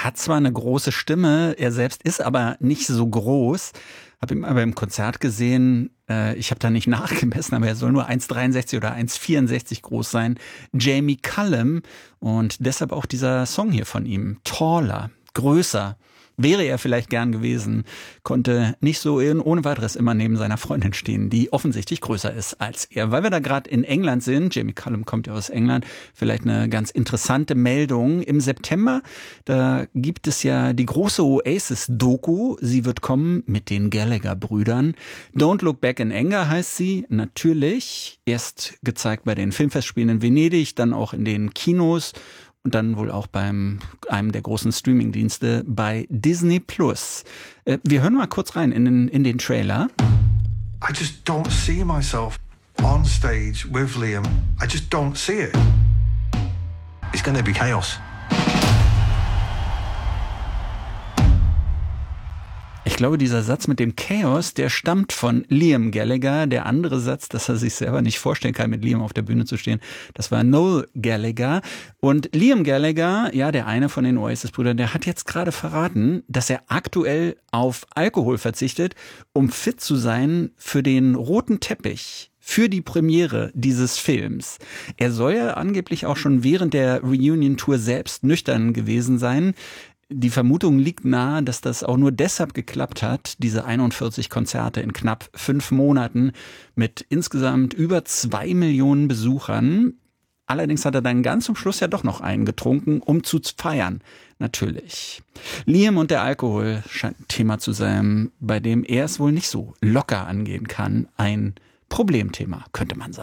Er hat zwar eine große Stimme, er selbst ist aber nicht so groß. Habe ihn aber im Konzert gesehen. Ich habe da nicht nachgemessen, aber er soll nur 1,63 oder 1,64 groß sein. Jamie Cullum und deshalb auch dieser Song hier von ihm. Taller, größer. Wäre er vielleicht gern gewesen, konnte nicht so ohne weiteres immer neben seiner Freundin stehen, die offensichtlich größer ist als er. Weil wir da gerade in England sind, Jamie Cullum kommt ja aus England, vielleicht eine ganz interessante Meldung. Im September, da gibt es ja die große Oasis-Doku. Sie wird kommen mit den Gallagher-Brüdern. Don't Look Back in Anger heißt sie, natürlich. Erst gezeigt bei den Filmfestspielen in Venedig, dann auch in den Kinos. Und dann wohl auch beim einem der großen Streamingdienste bei Disney Plus. Wir hören mal kurz rein in den Trailer. I just don't see myself on stage with Liam. I just don't see it. It's going to be chaos. Ich glaube, dieser Satz mit dem Chaos, der stammt von Liam Gallagher. Der andere Satz, dass er sich selber nicht vorstellen kann, mit Liam auf der Bühne zu stehen, das war Noel Gallagher. Und Liam Gallagher, ja, der eine von den Oasis-Brüdern, der hat jetzt gerade verraten, dass er aktuell auf Alkohol verzichtet, um fit zu sein für den roten Teppich. Für die Premiere dieses Films. Er soll ja angeblich auch schon während der Reunion-Tour selbst nüchtern gewesen sein. Die Vermutung liegt nahe, dass das auch nur deshalb geklappt hat, diese 41 Konzerte in knapp 5 Monaten mit insgesamt über 2 Millionen Besuchern. Allerdings hat er dann ganz zum Schluss ja doch noch einen getrunken, um zu feiern. Natürlich. Liam und der Alkohol scheint ein Thema zu sein, bei dem er es wohl nicht so locker angehen kann. Ein Problemthema, könnte man sagen.